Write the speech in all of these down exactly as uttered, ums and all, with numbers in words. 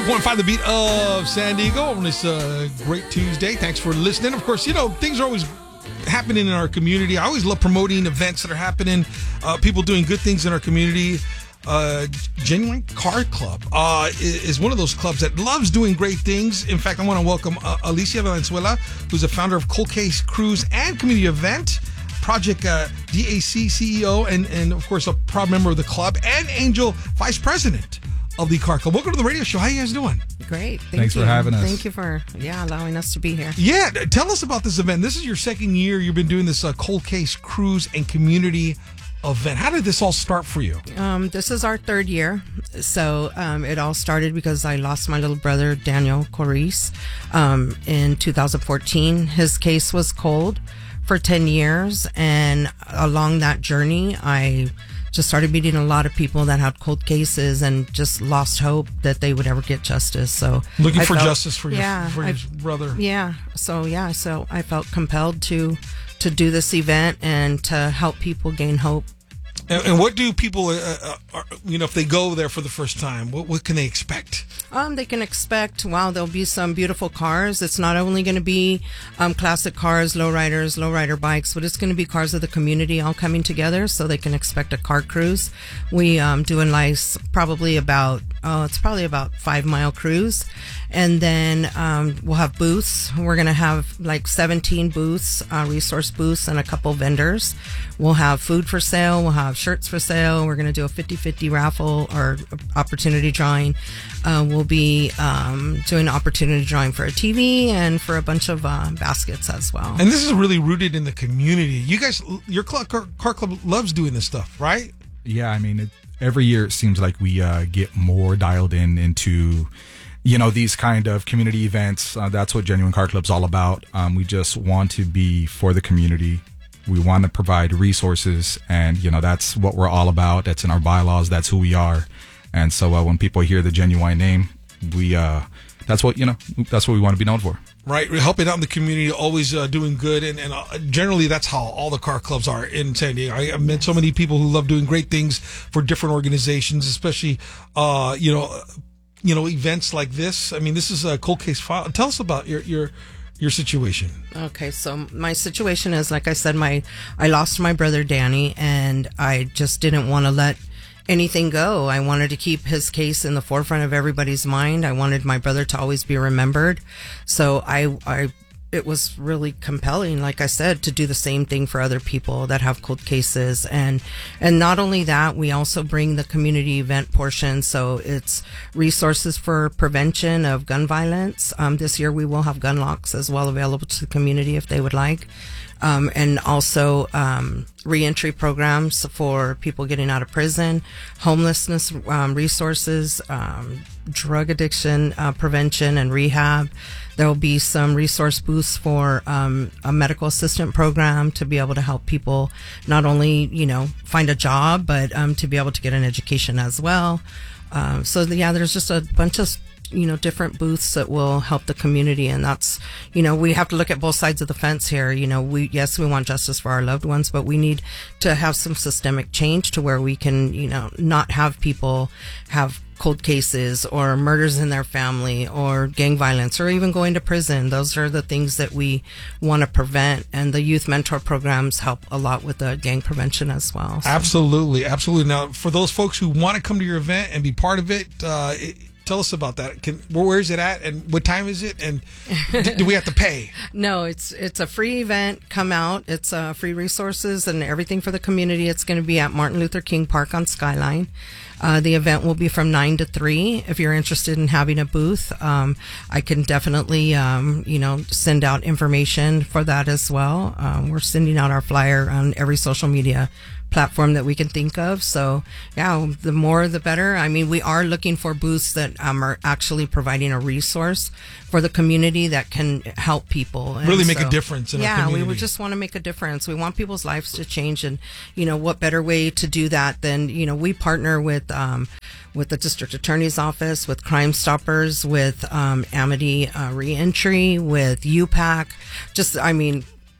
one point five The Beat of San Diego on this uh, great Tuesday. Thanks for listening. Of course, you know, things are always happening in our community. I always love promoting events that are happening, uh, people doing good things in our community. Uh, Genuine Car Club uh, is one of those clubs that loves doing great things. In fact, I want to welcome uh, Alicia Valenzuela, who's the founder of Cold Case Cruise and Community Event Project, uh, D A C C E O, and, and of course, a proud member of the club, and Angel, Vice President of the Car Club. Welcome to the radio show. How you guys doing? Great. Thank Thanks you. for having us. Thank you for, yeah, allowing us to be here. Yeah. Tell us about this event. This is your second year. You've been doing this uh, Cold Case Cruise and Community Event. How did this all start for you? Um, this is our third year. So um, it all started because I lost my little brother, Daniel Corice, um, in two thousand fourteen. His case was cold for ten years. And along that journey, I just started meeting a lot of people that had cold cases and just lost hope that they would ever get justice. So looking I for felt, justice for your, yeah, for your I, brother. Yeah. So, yeah. So I felt compelled to to do this event and to help people gain hope. And, and what do people, uh, uh, are, you know, if they go there for the first time, what, what can they expect? Um, they can expect, wow, there'll be some beautiful cars. It's not only going to be um, classic cars, lowriders, lowrider bikes, but it's going to be cars of the community all coming together, so they can expect a car cruise. We um, do a nice, probably about, oh, it's probably about five mile cruise. And then um, we'll have booths. We're going to have like seventeen booths, uh, resource booths, and a couple vendors. We'll have food for sale. We'll have shirts for sale. We're going to do a fifty-fifty raffle or opportunity drawing. Uh, we'll be um, doing opportunity drawing for a T V and for a bunch of uh, baskets as well. And this is really rooted in the community. You guys, your car, car, car club loves doing this stuff, right? Yeah, I mean, it, every year it seems like we uh, get more dialed in into, you know, these kind of community events. Uh, that's what Genuine Car Club's all about. Um, we just want to be for the community. We want to provide resources, and, you know, that's what we're all about. That's in our bylaws. That's who we are. And so uh, when people hear the Genuine name, we uh, that's what, you know, that's what we want to be known for. Right. We're helping out in the community, always uh, doing good. And, and uh, generally, that's how all the car clubs are in San Diego. I, I've met so many people who love doing great things for different organizations, especially, uh, you know, uh, you know, events like this. I mean, this is a cold case file. Tell us about your, your, your situation. Okay, so my situation is, like I said, my I lost my brother Danny, and I just didn't want to let anything go. I wanted to keep his case in the forefront of everybody's mind. I wanted my brother to always be remembered. So I, I, it was really compelling, like I said, to do the same thing for other people that have cold cases. And, and not only that, we also bring the community event portion. So it's resources for prevention of gun violence. Um, this year we will have gun locks as well available to the community if they would like. Um, and also, um, reentry programs for people getting out of prison, homelessness, um, resources, um, drug addiction, uh, prevention and rehab. There will be some resource booths for, um, a medical assistant program to be able to help people not only, you know, find a job, but, um, to be able to get an education as well. Um, so yeah, there's just a bunch of, you know, different booths that will help the community. And that's, you know, we have to look at both sides of the fence here. You know, we, yes, we want justice for our loved ones, but we need to have some systemic change to where we can, you know, not have people have cold cases or murders in their family or gang violence or even going to prison. Those are the things that we want to prevent. And the youth mentor programs help a lot with the gang prevention as well. So. Absolutely. Absolutely. Now, for those folks who want to come to your event and be part of it, uh, it tell us about that. Can, where is it at, and what time is it, and do, do we have to pay? No, it's it's a free event. Come out. It's uh, free resources and everything for the community. It's going to be at Martin Luther King Park on Skyline. Uh, the event will be from nine to three. If you're interested in having a booth, um, I can definitely, um, you know, send out information for that as well. Um, we're sending out our flyer on every social media platform that we can think of. So yeah, the more the better. I mean, we are looking for booths that um, are actually providing a resource for the community that can help people. And really make so, a difference in yeah, our community. we would just want to make a difference. We want people's lives to change. And, you know, what better way to do that than, you know, we partner with, um, with the district attorney's office, with Crime Stoppers, with um, Amity uh, Reentry, with U PAC. Just, I mean,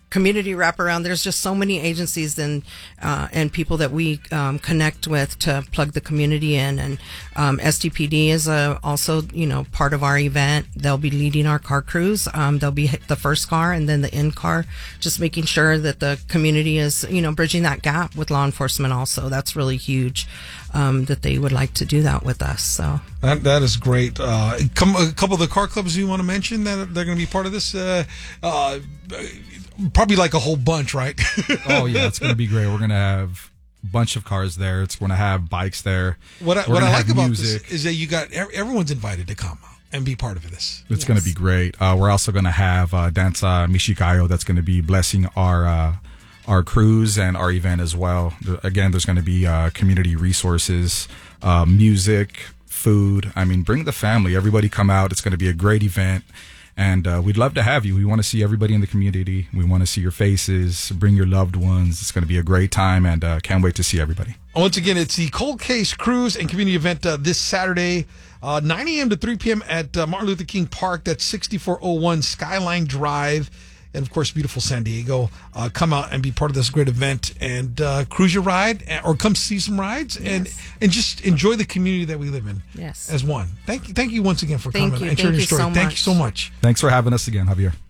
community wraparound. There's just so many agencies and uh, and people that we um, connect with to plug the community in. And um, S T P D is a, also, you know, part of our event. They'll be leading our car crews. Um, they'll be the first car and then the end car, just making sure that the community is, you know, bridging that gap with law enforcement also. That's really huge um, that they would like to do that with us. So that, that is great. Uh, come, a couple of the car clubs you want to mention that they're going to be part of this? Uh, uh, Probably like a whole bunch, right? Oh yeah, it's going to be great. We're going to have a bunch of cars there. It's going to have bikes there. What I, We're what I gonna like have about music. this is that you got everyone's invited to come and be part of this. It's Yes. going to be great. Uh, we're also going to have uh, Danza Mishikayo that's going to be blessing our uh, our cruise and our event as well. The, again, there's going to be uh, community resources, uh, music, food. I mean, bring the family. Everybody come out. It's going to be a great event. And uh, we'd love to have you. We want to see everybody in the community. We want to see your faces. Bring your loved ones. It's going to be a great time, and uh, can't wait to see everybody. Once again, it's the Cold Case Cruise and Community Event uh, this Saturday, uh, nine a.m. to three p.m. at uh, Martin Luther King Park. That's sixty-four oh one Skyline Drive. And, of course, beautiful San Diego. Uh, come out and be part of this great event and uh, cruise your ride or come see some rides and, Yes. and just enjoy the community that we live in Yes. as one. Thank you, thank you once again for Thank coming you. and sharing Thank your you story. so Thank you much. so much. Thanks for having us again, Javier.